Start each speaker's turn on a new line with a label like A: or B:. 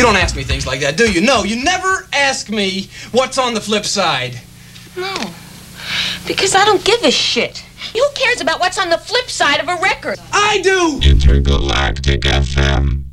A: don't ask me things like that, do you? No, you never ask me what's on the flip side.
B: No, because I don't give a shit. Who cares about what's on the flip side of a record?
A: I do!
C: Intergalactic FM.